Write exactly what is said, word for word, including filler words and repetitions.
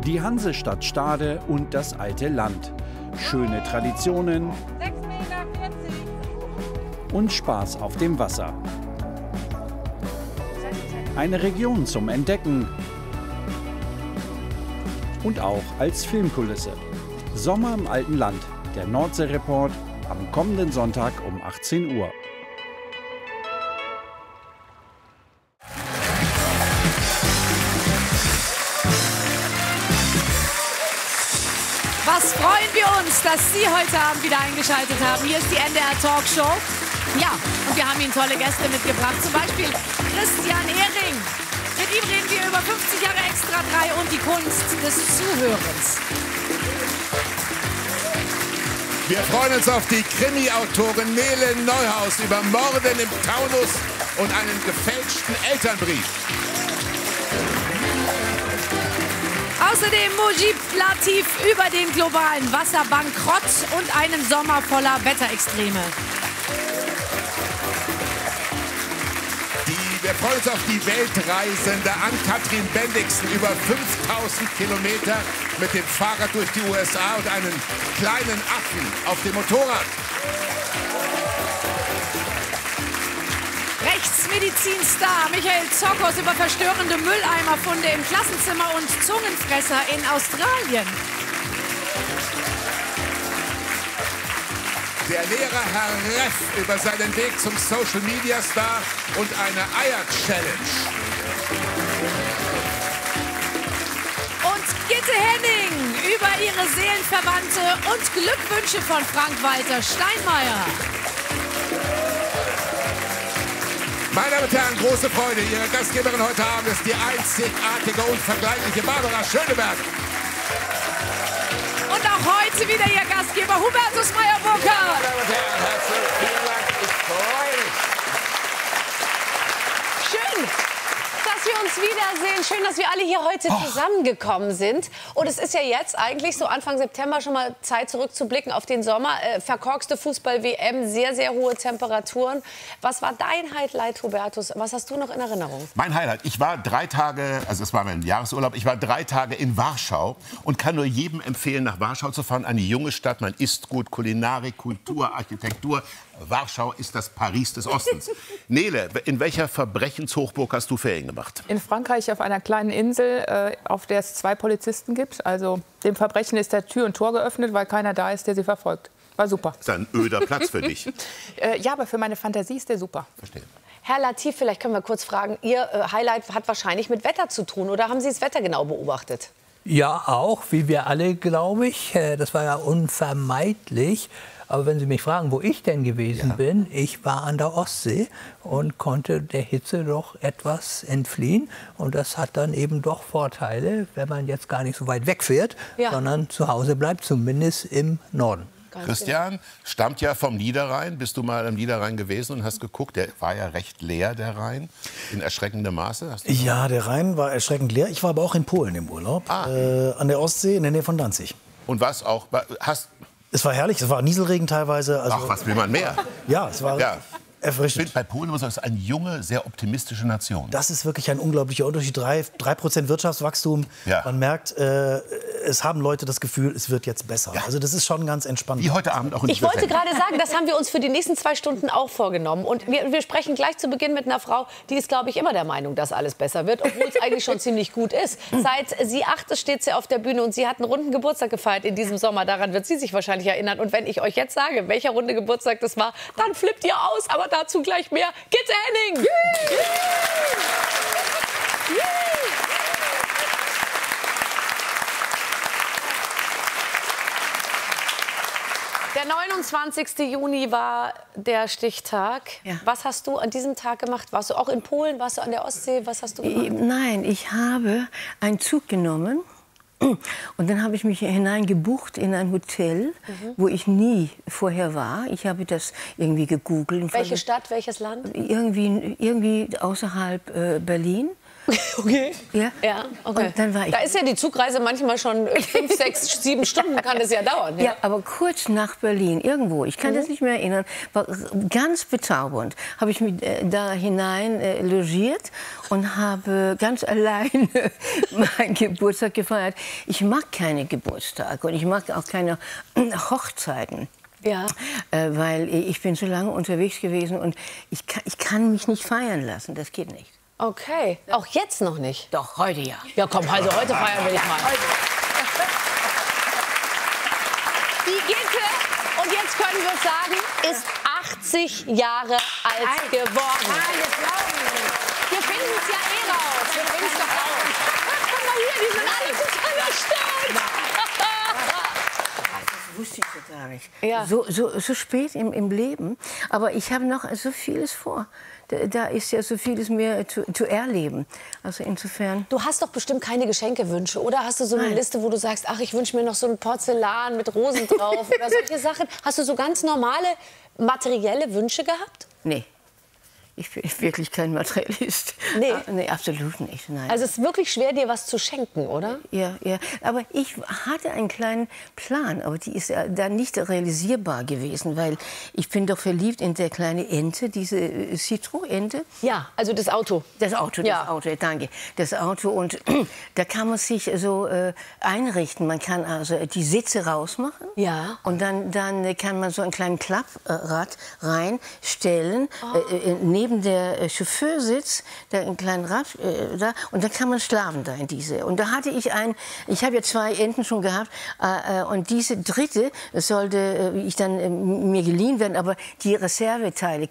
Die Hansestadt Stade und das alte Land. Schöne Traditionen und Spaß auf dem Wasser. Eine Region zum Entdecken und auch als Filmkulisse. Sommer im alten Land, der Nordsee-Report am kommenden Sonntag um achtzehn Uhr. Was freuen wir uns, dass Sie heute Abend wieder eingeschaltet haben. Hier ist die N D R Talkshow. Ja, und wir haben Ihnen tolle Gäste mitgebracht. Zum Beispiel Christian Ehring. Mit ihm reden wir über fünfzig Jahre Extra drei und die Kunst des Zuhörens. Wir freuen uns auf die Krimi-Autorin Nele Neuhaus über Morden im Taunus und einen gefälschten Elternbrief. Außerdem Mujib Latif über den globalen Wasserbankrott und einen Sommer voller Wetterextreme. Die, wir freuen uns auf die Weltreisende Ann-Kathrin Bendixen über fünftausend Kilometer mit dem Fahrrad durch die U S A und einen kleinen Affen auf dem Motorrad. Rechtsmedizinstar Michael Zokos über verstörende Mülleimerfunde im Klassenzimmer und Zungenfresser in Australien. Der Lehrer Herr Reff über seinen Weg zum Social-Media-Star und eine Eier-Challenge. Und Gitte Henning über ihre Seelenverwandte und Glückwünsche von Frank-Walter Steinmeier. Meine Damen und Herren, große Freude. Ihre Gastgeberin heute Abend ist die einzigartige, unvergleichliche Barbara Schöneberg. Und auch heute wieder Ihr Gastgeber Hubertus Meyer-Burkhardt. Meine Damen und Herren, herzlichen vielen Dank. Ich freue mich. Schön, dass wir uns wiedersehen. Schön, dass wir alle hier heute Oh. zusammengekommen sind. Und es ist ja jetzt eigentlich so Anfang September schon mal Zeit zurückzublicken auf den Sommer. Äh, verkorkste Fußball-W M, sehr, sehr hohe Temperaturen. Was war dein Highlight, Hubertus? Was hast du noch in Erinnerung? Mein Highlight. Ich war drei Tage, also es war mein Jahresurlaub, ich war drei Tage in Warschau und kann nur jedem empfehlen, nach Warschau zu fahren. Eine junge Stadt, man isst gut, Kulinarik, Kultur, Architektur. Warschau ist das Paris des Ostens. Nele, in welcher Verbrechenshochburg hast du Ferien gemacht? In Frankreich auf einer kleinen Insel, äh, auf der es zwei Polizisten gibt. Also dem Verbrechen ist der Tür und Tor geöffnet, weil keiner da ist, der sie verfolgt. War super. Das ist ein öder Platz für dich. Äh, ja, aber für meine Fantasie ist der super. Verstehe. Herr Latif, vielleicht können wir kurz fragen. Ihr äh, Highlight hat wahrscheinlich mit Wetter zu tun. Oder haben Sie das Wetter genau beobachtet? Ja, auch, wie wir alle, glaube ich. Äh, Das war ja unvermeidlich. Aber wenn Sie mich fragen, wo ich denn gewesen Ja. bin, ich war an der Ostsee und konnte der Hitze doch etwas entfliehen. Und das hat dann eben doch Vorteile, wenn man jetzt gar nicht so weit wegfährt, Ja. sondern zu Hause bleibt, zumindest im Norden. Ganz Christian stammt ja vom Niederrhein. Bist du mal am Niederrhein gewesen und hast geguckt? Der war ja recht leer, der Rhein, in erschreckendem Maße. Hast du Ja, der Rhein war erschreckend leer. Ich war aber auch in Polen im Urlaub, Ah. äh, an der Ostsee in der Nähe von Danzig. Und was auch, hast, Es war herrlich, es war Nieselregen teilweise. Also, ach, was will man mehr? Ja, es war Ja. Ich finde, erfrischend. bei Polen muss man sagen, es ist eine junge, sehr optimistische Nation. Das ist wirklich ein unglaublicher Unterschied. Drei, drei Prozent Wirtschaftswachstum. Ja. Man merkt, äh, es haben Leute das Gefühl, es wird jetzt besser. Ja. Also das ist schon ganz entspannt. Wie heute Abend auch in Ich wollte Sendung. gerade sagen, das haben wir uns für die nächsten zwei Stunden auch vorgenommen. Und wir, wir sprechen gleich zu Beginn mit einer Frau, die ist, glaube ich, immer der Meinung, dass alles besser wird, obwohl es eigentlich schon ziemlich gut ist. Seit sie acht ist, steht sie auf der Bühne und sie hat einen runden Geburtstag gefeiert in diesem Sommer. Daran wird sie sich wahrscheinlich erinnern. Und wenn ich euch jetzt sage, welcher runde Geburtstag das war, dann flippt ihr aus. Aber dazu gleich mehr. Gitte Henning! Der neunundzwanzigste Juni war der Stichtag. Ja. Was hast du an diesem Tag gemacht? Warst du auch in Polen? Warst du an der Ostsee? Was hast du gemacht? Nein, ich habe einen Zug genommen und dann habe ich mich hineingebucht in ein Hotel, wo ich nie vorher war. Ich habe das irgendwie gegoogelt. und Welche versucht- Stadt, welches Land? Irgendwie, irgendwie außerhalb äh, Berlin. Okay. Ja, Ja, okay. Und dann war ich Da ist ja die Zugreise manchmal schon fünf, sechs, sieben Stunden kann es ja dauern. Ja, aber kurz nach Berlin, irgendwo, ich kann Mhm. das nicht mehr erinnern, war ganz bezaubernd, habe ich mich äh, da hinein äh, logiert und habe ganz alleine meinen Geburtstag gefeiert. Ich mag keine Geburtstage und ich mag auch keine Hochzeiten. Ja. Äh, weil ich bin so lange unterwegs gewesen und ich kann, ich kann mich nicht feiern lassen, das geht nicht. Okay. Auch jetzt noch nicht? Doch, heute ja. Ja, komm, also heute feiern wir dich mal. Die Gitte, und jetzt können wir sagen, ist achtzig Jahre alt geworden. Nein, das glauben wir nicht. Wir finden es ja eh raus. Wir finden es doch raus. Guck mal hier, die sind alle total erstaunt. Das wusste ich total nicht. Ja. So, so, so spät im, im Leben. Aber ich habe noch so vieles vor. Da, da ist ja so vieles mehr zu, zu erleben. Also insofern. Du hast doch bestimmt keine Geschenkewünsche, oder? Hast du so eine Nein. Liste, wo du sagst, ach, ich wünsche mir noch so ein Porzellan mit Rosen drauf oder solche Sachen? Hast du so ganz normale materielle Wünsche gehabt? Nee. Ich bin wirklich kein Materialist. Nee? Ah, nee, absolut nicht. Nein. Also es ist wirklich schwer, dir was zu schenken, oder? Ja, ja. Aber ich hatte einen kleinen Plan, aber die ist ja da nicht realisierbar gewesen, weil ich bin doch verliebt in der kleine Ente, diese äh, Citro-Ente. Ja, also das Auto. Das Auto, Ja. das Auto, danke. Das Auto und da kann man sich so äh, einrichten. Man kann also die Sitze rausmachen. Ja. Und dann, dann kann man so einen kleinen Klapprad reinstellen, Oh. äh, neben der äh, Chauffeursitz, da einen kleinen Rad, äh, da, und dann kann man schlafen da in diese. Und da hatte ich ein, ich habe ja zwei Enten schon gehabt, äh, äh, und diese dritte sollte äh, ich dann äh, mir geliehen werden, aber die Reserveteile